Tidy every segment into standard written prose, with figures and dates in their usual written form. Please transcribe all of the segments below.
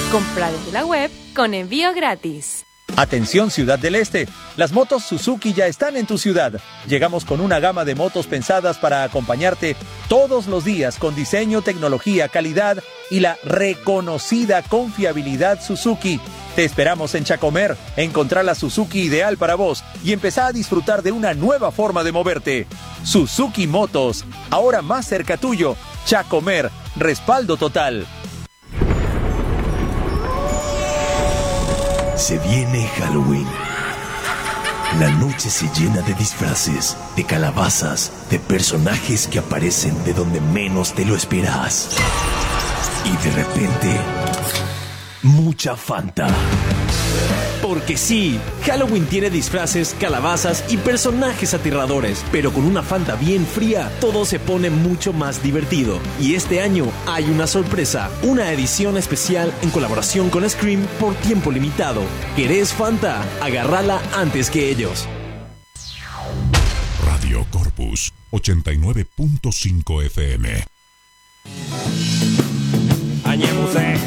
Compra desde la web con envío gratis. Atención Ciudad del Este, las motos Suzuki ya están en tu ciudad. Llegamos con una gama de motos pensadas para acompañarte todos los días con diseño, tecnología, calidad y la reconocida confiabilidad Suzuki. Te esperamos en Chacomer, encontrar la Suzuki ideal para vos y empezar a disfrutar de una nueva forma de moverte. Suzuki Motos, ahora más cerca tuyo. Chacomer, respaldo total. Se viene Halloween. La noche se llena de disfraces, de calabazas, de personajes que aparecen de donde menos te lo esperas. Y de repente, mucha Fanta. Porque sí, Halloween tiene disfraces, calabazas y personajes aterradores, pero con una Fanta bien fría, todo se pone mucho más divertido. Y este año hay una sorpresa, una edición especial en colaboración con Scream por tiempo limitado. ¿Querés Fanta? Agárrala antes que ellos. Radio Corpus 89.5 FM. Añémuse.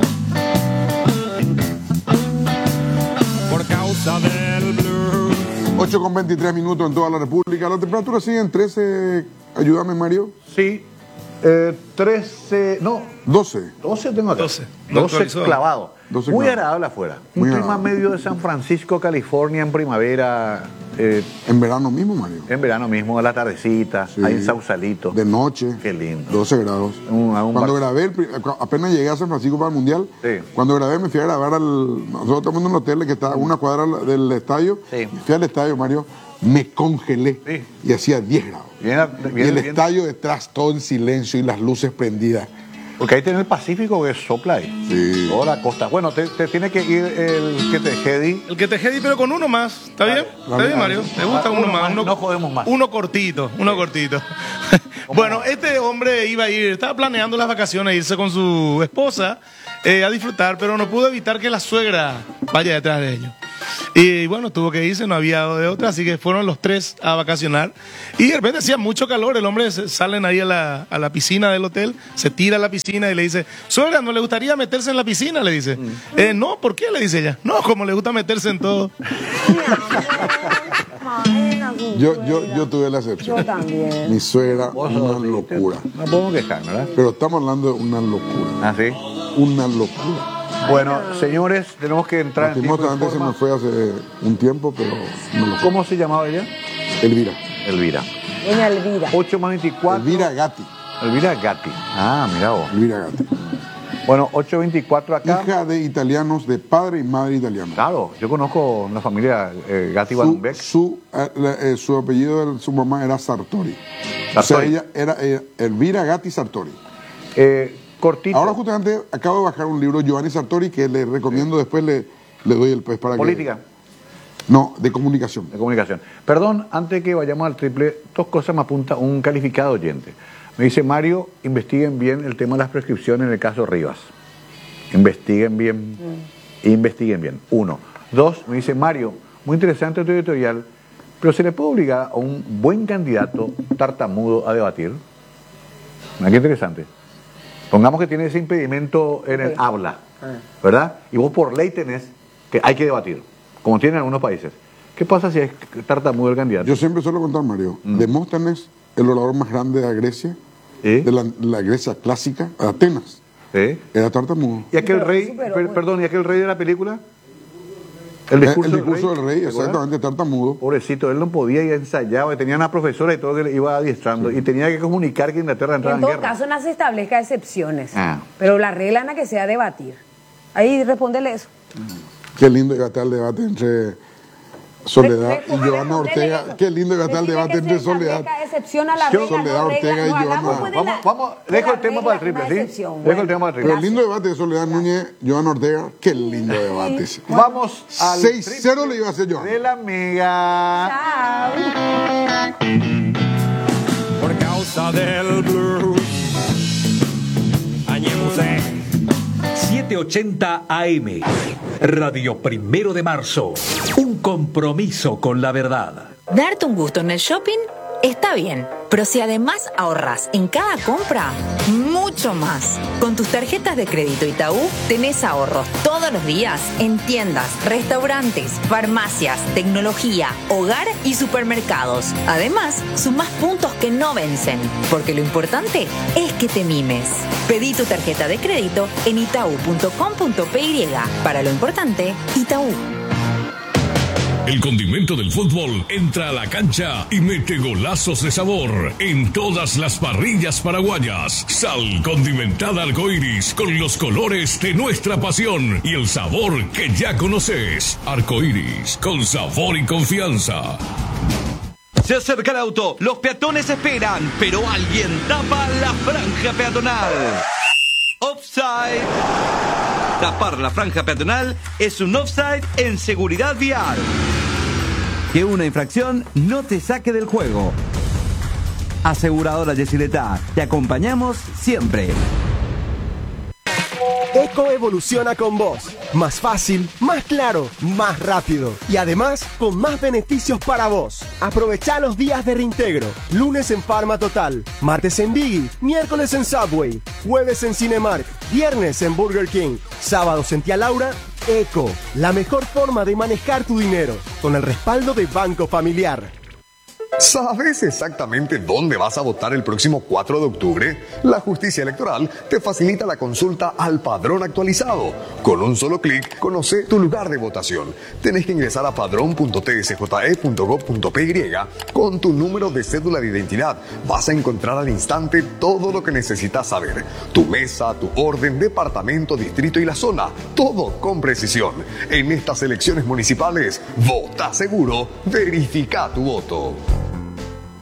Por causa del blues. 8:23 minutos en toda la República. La temperatura sigue en 13. Ayúdame, Mario. Sí. 13. No. 12. 12 tengo acá. 12 clavado. 12 Muy clavado. agradable afuera. Muy Un clima agradable. medio de San Francisco, California, en primavera. En verano mismo, Mario. En verano mismo, a la tardecita, Sí. ahí en Sausalito. De noche. Qué lindo. 12 grados. Cuando grabé, apenas llegué a San Francisco para el Mundial, Sí. cuando grabé me fui a grabar nosotros estamos en un hotel que está a una cuadra del estadio. Sí. Me fui al estadio, Mario, me congelé Sí. y hacía 10 grados. y el estadio detrás todo en silencio y las luces prendidas. Porque ahí tiene el Pacífico que sopla ahí. Sí. Toda la costa. Bueno, te tiene que ir el que te jedi. El que te jedi, pero con uno más. ¿Está bien? ¿Está bien, Mario? ¿Te gusta uno más? No jodemos más. Uno cortito, uno cortito. Bueno, este hombre iba a ir, estaba planeando las vacaciones, irse con su esposa a disfrutar, pero no pudo evitar que la suegra vaya detrás de ellos. Y bueno, tuvo que irse, no había de otra, así que fueron los tres a vacacionar. Y de repente hacía mucho calor, el hombre salen ahí a la piscina del hotel, se tira a la piscina y le dice, suegra, ¿no le gustaría meterse en la piscina? Le dice. No, ¿por qué? Le dice ella. No, como le gusta meterse en todo. Yo tuve la excepción. Yo también. Mi suegra, una locura. No podemos quejar, ¿verdad? Pero estamos hablando de una locura. ¿Ah, sí? Una locura. Bueno, señores, tenemos que entrar en tiempo de Lastimosamente se forma. me fue hace un tiempo, pero no lo fue. ¿Cómo se llamaba ella? Elvira. Elvira. Doña Elvira. 8:24. Elvira Gatti. Elvira Gatti. Ah, mira vos. Elvira Gatti. Bueno, 8:24 acá. Hija de italianos, de padre y madre italianos. Claro, yo conozco una familia Gatti Balumbeck. Su apellido de su mamá era Sartori. O sea, Sartori. ella era Elvira Gatti Sartori. Cortito. Ahora justamente acabo de bajar un libro, Giovanni Sartori, que le recomiendo, después le doy el pez para Política. No, de comunicación. De comunicación. Perdón, antes que vayamos al triple, dos cosas me apunta un calificado oyente. Me dice, Mario, investiguen bien el tema de las prescripciones en el caso Rivas. Investiguen bien. Investiguen bien. 1. 2, me dice, Mario, muy interesante tu editorial, pero ¿se le puede obligar a un buen candidato tartamudo a debatir? Mira, qué interesante. Pongamos que tiene ese impedimento en el habla, ¿verdad? Y vos por ley tenés que hay que debatir, como tienen algunos países. ¿Qué pasa si es tartamudo el candidato? Yo siempre suelo contar, Mario, Demóstenes, el orador más grande de Grecia, de la Grecia clásica, Atenas, era tartamudo. ¿Y aquel rey, perdón, y aquel rey de la película? El discurso del rey, exactamente, tartamudo. Pobrecito, él no podía y ensayaba, y tenía una profesora y todo que le iba adiestrando, y tenía que comunicar que Inglaterra entraba En en todo guerra. caso, no se establezca excepciones. Ah. Pero la regla en la que sea debatir. Ahí respóndele eso. Qué lindo que está el debate entre Soledad y Joana Ortega. Qué lindo que está el debate entre Soledad. Excepción a la regla, Soledad no regla, Ortega y no hagamos, Joana. pues, Vamos, dejo el tema para el triple, ¿sí? Dejo el tema para el Pero triple. el lindo debate de Soledad Núñez, Joana Ortega, qué lindo debate. Vamos al 6-0 le iba a hacer Joana. de la mega. Por causa del blues. Añémuse. 780 AM, Radio Primero de Marzo, un compromiso con la verdad. Darte un gusto en el shopping Está bien, pero si además ahorras en cada compra, mucho más. Con tus tarjetas de crédito Itaú tenés ahorros todos los días en tiendas, restaurantes, farmacias, tecnología, hogar y supermercados. Además, sumás puntos que no vencen, porque lo importante es que te mimes. Pedí tu tarjeta de crédito en itau.com.py. Para lo importante, Itaú. El condimento del fútbol entra a la cancha y mete golazos de sabor en todas las parrillas paraguayas. Sal condimentada Arcoiris con los colores de nuestra pasión y el sabor que ya conoces. Arcoiris, con sabor y confianza. Se acerca el auto, los peatones esperan, pero alguien tapa la franja peatonal. Offside. Tapar la franja peatonal es un offside en seguridad vial. Que una infracción no te saque del juego. Aseguradora Yesileta, te acompañamos siempre. Eco evoluciona con vos. Más fácil, más claro, más rápido. Y además, con más beneficios para vos. Aprovechá los días de reintegro. Lunes en Pharma Total. Martes en Biggie. Miércoles en Subway. Jueves en Cinemark. Viernes en Burger King. Sábados en Tía Laura. Eco, la mejor forma de manejar tu dinero. Con el respaldo de Banco Familiar. ¿Sabes exactamente dónde vas a votar el próximo 4 de octubre? La Justicia Electoral te facilita la consulta al padrón actualizado. Con un solo clic, conoce tu lugar de votación. Tenés que ingresar a padrón.tsje.gov.py con tu número de cédula de identidad. Vas a encontrar al instante todo lo que necesitas saber. Tu mesa, tu orden, departamento, distrito y la zona. Todo con precisión. En estas elecciones municipales, vota seguro, verifica tu voto.